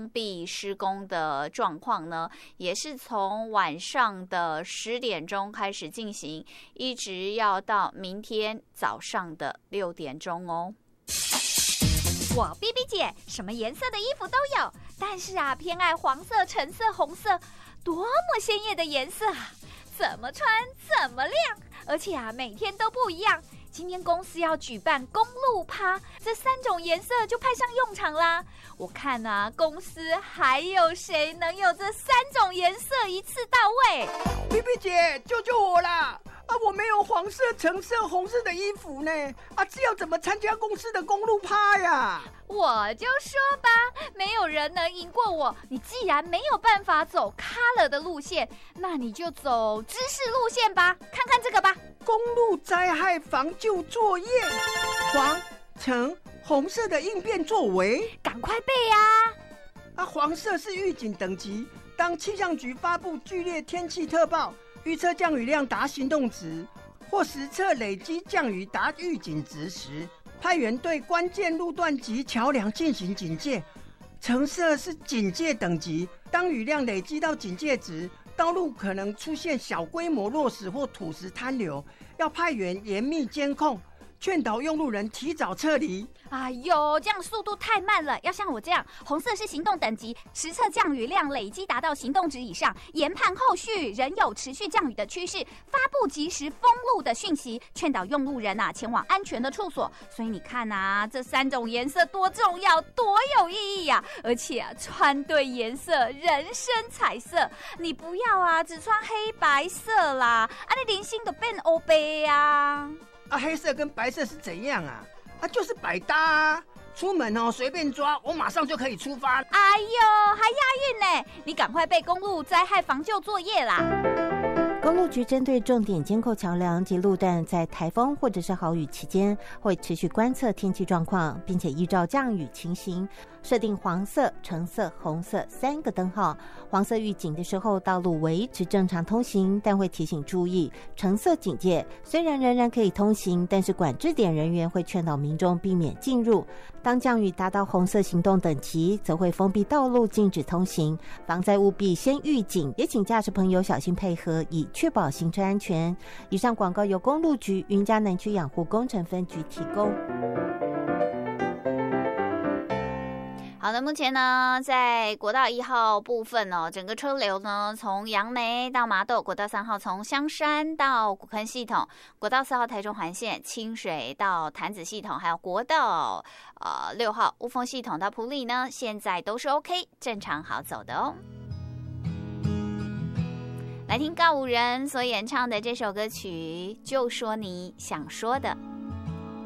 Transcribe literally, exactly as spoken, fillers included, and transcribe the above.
封闭施工的状况呢，也是从晚上的十点钟开始进行，一直要到明天早上的六点钟哦。 我 B B 姐什么颜色的衣服都有，但是啊，偏爱黄色、橙色、红色，多么鲜艳的颜色啊！怎么穿怎么亮，而且啊，每天都不一样。今天公司要举办公路趴，这三种颜色就派上用场啦。我看啊，公司还有谁能有这三种颜色一次到位 ？B B 姐，救救我啦！啊，我没有黄色、橙色、红色的衣服呢！啊，这要怎么参加公司的公路趴呀？ 我就说吧，没有人能赢过我。你既然没有办法走 color 的路线，那你就走知识路线吧。看看这个吧， 公路灾害防救作业，黄、橙、红色的应变作为， 赶快背啊！ 啊，黄色是预警等级，当气象局发布剧烈天气特报，预测降雨量达行动值，或实测累积降雨达预警值时，派员对关键路段及桥梁进行警戒。橙色是警戒等级，当雨量累积到警戒值，道路可能出现小规模落石或土石坍流，要派员严密监控，劝导用路人提早撤离。 哎呦，这样速度太慢了，要像我这样，红色是行动等级，实测降雨量累积达到行动值以上，研判后续仍有持续降雨的趋势，发布及时封路的讯息，劝导用路人啊前往安全的处所。所以你看啊，这三种颜色多重要，多有意义呀、啊！而且啊，穿对颜色，人生彩色。你不要啊，只穿黑白色啦，啊，你零星的变欧杯啊！ 啊，黑色跟白色是怎样啊？啊，就是百搭啊！出门哦，随便抓，我马上就可以出发。 哎呦，还押韵呢！你赶快背公路灾害防救作业啦！ 公路局针对重点监控桥梁及路段，在台风或者是豪雨期间，会持续观测天气状况，并且依照降雨情形，设定黄色、橙色、红色三个灯号。黄色预警的时候，道路维持正常通行，但会提醒注意；橙色警戒，虽然仍然可以通行，但是管制点人员会劝导民众避免进入。当降雨达到红色行动等级，则会封闭道路，禁止通行。防灾务必先预警，也请驾驶朋友小心配合，以确保行车安全。以上广告由公路局云嘉南区养护工程分局提供。 好的，目前呢，在国道一号部分哦，整个车流呢，从杨梅到麻豆；国道三号从香山到古坑系统；国道四号台中环线清水到潭子系统，还有国道呃六号雾峰系统到埔里呢，现在都是 OK 正常好走的哦。来听告五人所演唱的这首歌曲，就说你想说的。